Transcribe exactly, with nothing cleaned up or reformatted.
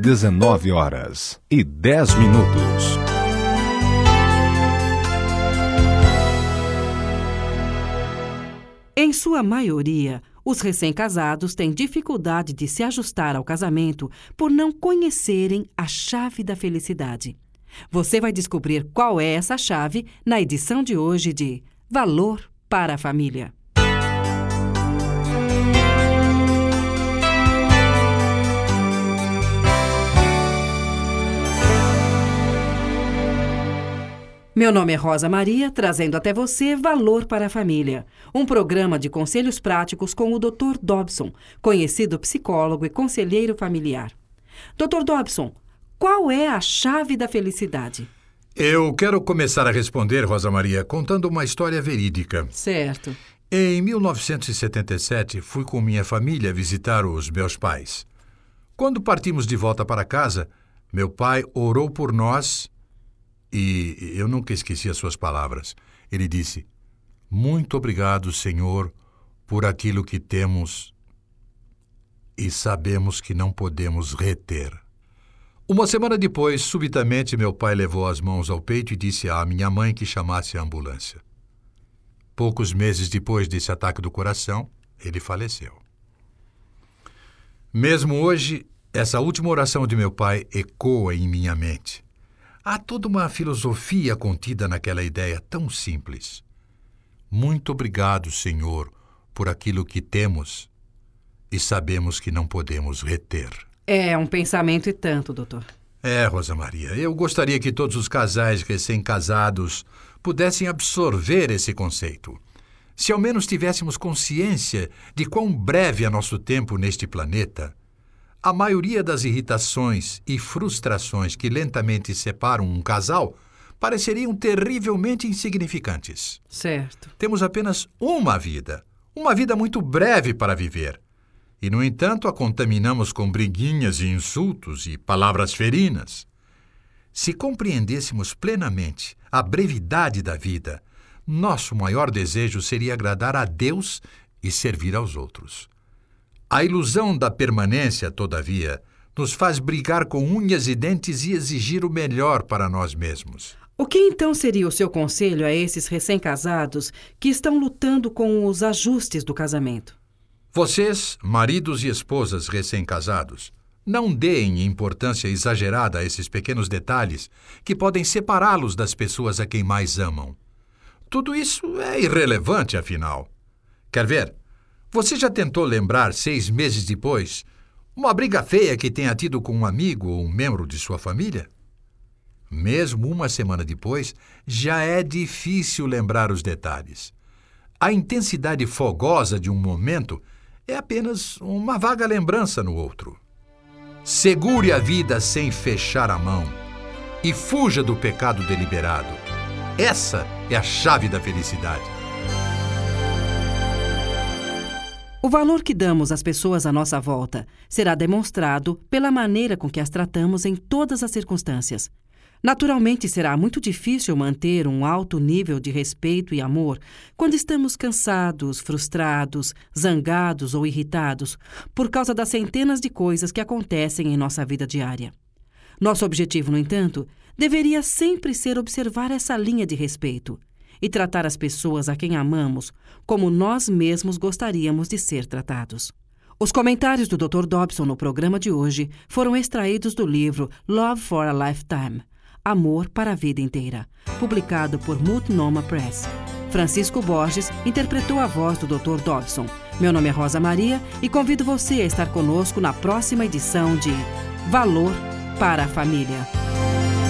dezenove horas e dez minutos. Em sua maioria, os recém-casados têm dificuldade de se ajustar ao casamento por não conhecerem a chave da felicidade. Você vai descobrir qual é essa chave na edição de hoje de Valor para a Família. Meu nome é Rosa Maria, trazendo até você Valor para a Família, um programa de conselhos práticos com o doutor Dobson, conhecido psicólogo e conselheiro familiar. doutor Dobson, qual é a chave da felicidade? Eu quero começar a responder, Rosa Maria, contando uma história verídica. Certo. Em mil novecentos e setenta e sete, fui com minha família visitar os meus pais. Quando partimos de volta para casa, meu pai orou por nós e eu nunca esqueci as suas palavras. Ele disse: "Muito obrigado, Senhor, por aquilo que temos e sabemos que não podemos reter." Uma semana depois, subitamente, meu pai levou as mãos ao peito e disse à minha mãe que chamasse a ambulância. Poucos meses depois desse ataque do coração, ele faleceu. Mesmo hoje, essa última oração de meu pai ecoa em minha mente. Há toda uma filosofia contida naquela ideia tão simples. Muito obrigado, Senhor, por aquilo que temos e sabemos que não podemos reter. É um pensamento e tanto, doutor. É, Rosa Maria, eu gostaria que todos os casais recém-casados pudessem absorver esse conceito. Se ao menos tivéssemos consciência de quão breve é nosso tempo neste planeta, a maioria das irritações e frustrações que lentamente separam um casal pareceriam terrivelmente insignificantes. Certo. Temos apenas uma vida, uma vida muito breve para viver. E, no entanto, a contaminamos com briguinhas e insultos e palavras ferinas. Se compreendêssemos plenamente a brevidade da vida, nosso maior desejo seria agradar a Deus e servir aos outros. A ilusão da permanência, todavia, nos faz brigar com unhas e dentes e exigir o melhor para nós mesmos. O que então seria o seu conselho a esses recém-casados que estão lutando com os ajustes do casamento? Vocês, maridos e esposas recém-casados, não deem importância exagerada a esses pequenos detalhes que podem separá-los das pessoas a quem mais amam. Tudo isso é irrelevante, afinal. Quer ver? Você já tentou lembrar, seis meses depois, uma briga feia que tenha tido com um amigo ou um membro de sua família? Mesmo uma semana depois, já é difícil lembrar os detalhes. A intensidade fogosa de um momento é apenas uma vaga lembrança no outro. Segure a vida sem fechar a mão e fuja do pecado deliberado. Essa é a chave da felicidade. O valor que damos às pessoas à nossa volta será demonstrado pela maneira com que as tratamos em todas as circunstâncias. Naturalmente, será muito difícil manter um alto nível de respeito e amor quando estamos cansados, frustrados, zangados ou irritados por causa das centenas de coisas que acontecem em nossa vida diária. Nosso objetivo, no entanto, deveria sempre ser observar essa linha de respeito e tratar as pessoas a quem amamos como nós mesmos gostaríamos de ser tratados. Os comentários do doutor Dobson no programa de hoje foram extraídos do livro Love for a Lifetime, Amor para a Vida Inteira, publicado por Multnomah Press. Francisco Borges interpretou a voz do doutor Dobson. Meu nome é Rosa Maria e convido você a estar conosco na próxima edição de Valor para a Família.